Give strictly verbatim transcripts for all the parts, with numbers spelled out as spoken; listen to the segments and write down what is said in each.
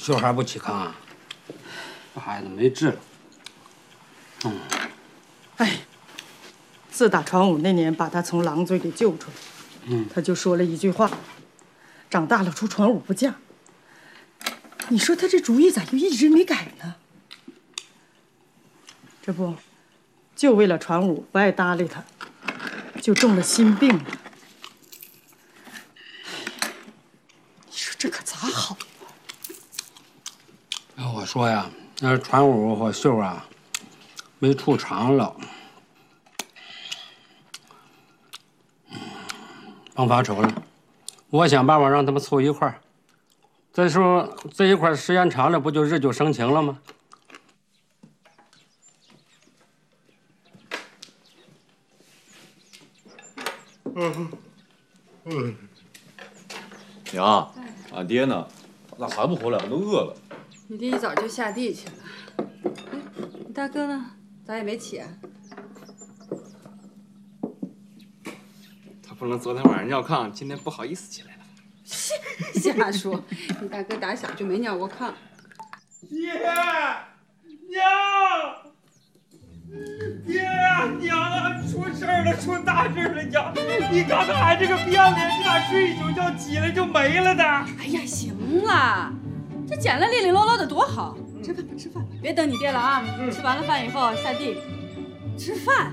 秀还不起炕啊？这孩子没治了。嗯。 哎，自打传武那年把他从狼嘴里救出来，嗯，他就说了一句话：长大了出传武不嫁。你说他这主意咋就一直没改呢？这不，就为了传武不爱搭理他，就中了心病了。你说这可咋好啊？我说呀，那传武和秀啊，没处长了，甭发愁了，我想办法让他们凑一块儿。再说这一块时间长了，不就日久生情了吗？ 嗯嗯，娘，俺爹呢？咋还不回来？都饿了。 你爹一早就下地去了。哎，你大哥呢？咋也没起啊？ 他不能昨天晚上尿炕，今天不好意思起来了。 瞎说！你大哥打小就没尿过炕。 爹，娘，爹呀，娘啊，出事儿了，出大事了，娘！你刚才还这个不要脸，你咋睡一宿觉起来就没了呢？ 哎呀，行了，这捡了利利落落的多好。吃饭吧，吃饭吧，别等你爹了啊！嗯、吃完了饭以后下地吃饭。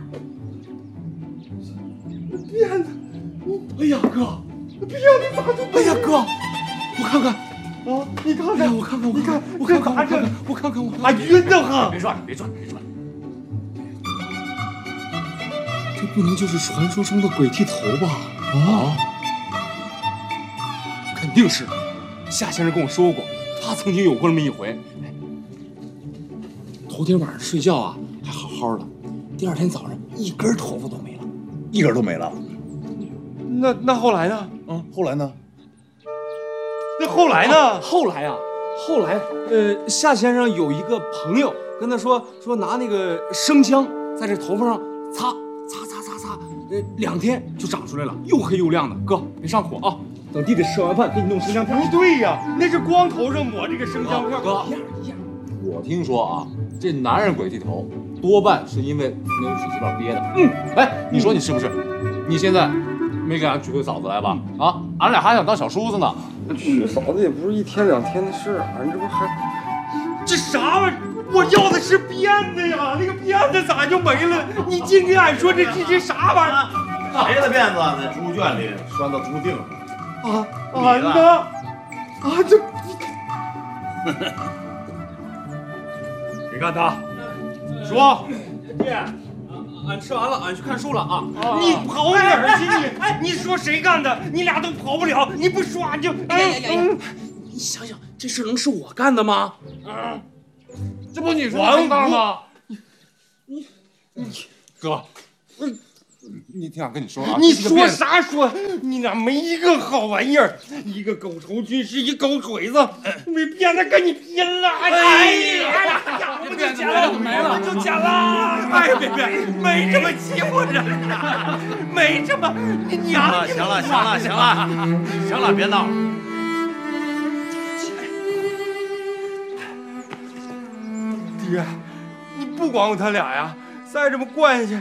辫子，哎呀哥，辫子咋就…… 哎呀哥，我看看。 啊！你看看， 我看看， 你看， 我看看，我看看，我看看，我啊，晕得很！ 别转了，别转了，别转了！ 这不能就是传说中的鬼剃头吧？ 啊！ 肯定是。夏先生跟我说过，他曾经有过那么一回。头天晚上睡觉啊，还好好的，第二天早上一根头发都没了， 一根都没了。 那那后来呢？ 嗯，后来呢？ 那后来呢？ 啊、后来啊，后来，呃，夏先生有一个朋友跟他说，说拿那个生姜在这头发上擦擦擦擦擦，呃，两天就长出来了，又黑又亮的。哥，别上火啊，等弟弟吃完饭给你弄生姜片。 不对呀，那是光头上抹这个生姜片。 哥， 一样一样。 我听说啊，这男人鬼剃头多半是因为那个水媳妇憋的。嗯，哎，你说你是不是？你现在没给俺娶回嫂子来吧？啊，俺俩还想当小叔子呢。 娶嫂子也不是一天两天的事，俺这不还…… 这啥玩意儿？我要的是辫子呀，那个辫子咋就没了？你净跟俺说这这这啥玩意儿？ 谁的辫子在猪圈里拴到猪腚上？ 啊，俺的啊，这谁干的？说， 爹。俺吃完了，俺去看书了啊！ 你跑哪儿去？你你说谁干的？你俩都跑不了，你不说俺就…… 哎呀呀呀！你想想，这事能是我干的吗？啊，这不你说的吗？你你哥，你听俺跟你说啊， 你说啥说？你俩没一个好玩意儿，一个狗头军师，一狗腿子，没辫子跟你拼了！哎呀，不就剪了，没了，就剪了！哎，别别，没这么欺负人的，没这么你娘！ 行了行了行了行了，别闹了。 爹，你不光有他俩呀，再这么惯下去，